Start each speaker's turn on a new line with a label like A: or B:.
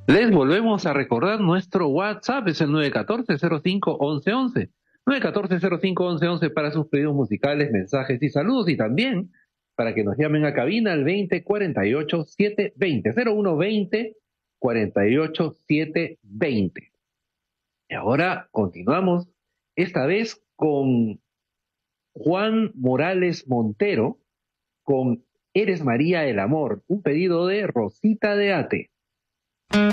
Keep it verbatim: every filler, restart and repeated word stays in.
A: Les volvemos a recordar nuestro WhatsApp, es el nueve uno cuatro, cero cinco, once once. nueve uno cuatro, cero cinco, once once para sus pedidos musicales, mensajes y saludos, y también para que nos llamen a cabina al veinte, cuarenta y ocho, setecientos veinte, cero uno veinte, cuarenta y ocho, setecientos veinte. Y ahora continuamos, esta vez con Juan Morales Montero, con Eres María el Amor, un pedido de Rosita de Ate.